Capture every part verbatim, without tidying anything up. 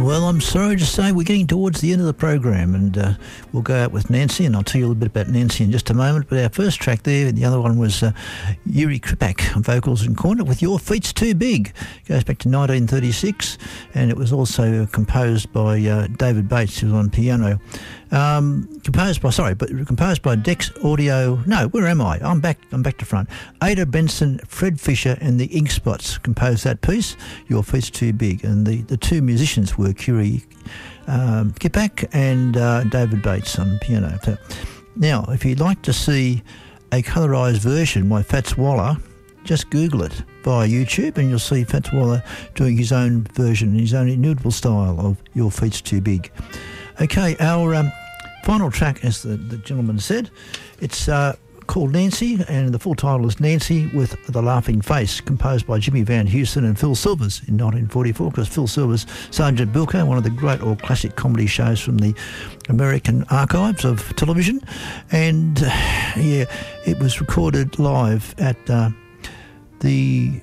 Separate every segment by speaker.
Speaker 1: Well, I'm sorry to say we're getting towards the end of the program, and uh, we'll go out with Nancy, and I'll tell you a little bit about Nancy in just a moment. But our first track there, the other one was uh, Yuri Kripak on vocals and cornet with Your Feet's Too Big. It goes back to nineteen thirty-six, and it was also composed by uh, David Bates, who was on piano. Um, composed by, sorry, but composed by Dex Audio. No, where am I? I'm back. I'm back to front. Ada Benson, Fred Fisher, and the Ink Spots composed that piece. Your Feet's Too Big, and the, the two musicians were Yuri um, Kripak and uh, David Bates on piano. So, now, if you'd like to see a colourised version by Fats Waller, just Google it via YouTube, and you'll see Fats Waller doing his own version, his own inimitable style of Your Feet's Too Big. Okay, our um, final track, as the, the gentleman said, it's uh, called Nancy, and the full title is Nancy with the Laughing Face, composed by Jimmy Van Heusen and Phil Silvers in nineteen forty-four, because Phil Silvers, Sergeant Bilko, one of the great or classic comedy shows from the American archives of television, and uh, yeah, it was recorded live at uh, the...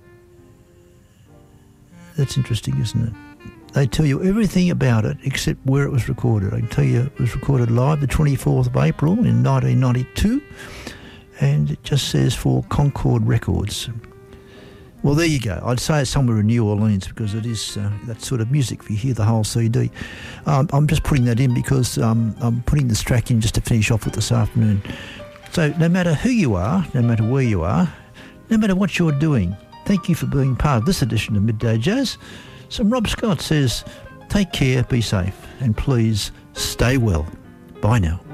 Speaker 1: That's interesting, isn't it? They tell you everything about it except where it was recorded. I can tell you it was recorded live the twenty-fourth of April in nineteen ninety-two, and it just says for Concord Records. Well, there you go. I'd say it's somewhere in New Orleans, because it is uh, that sort of music if you hear the whole C D. Um, I'm just putting that in because um, I'm putting this track in just to finish off with this afternoon. So no matter who you are, no matter where you are, no matter what you're doing, thank you for being part of this edition of Midday Jazz. So Rob Scott says, take care, be safe, and please stay well. Bye now.